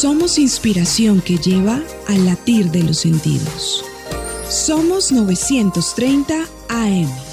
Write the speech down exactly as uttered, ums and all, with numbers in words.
Somos inspiración que lleva al latir de los sentidos. Somos novecientos treinta A M.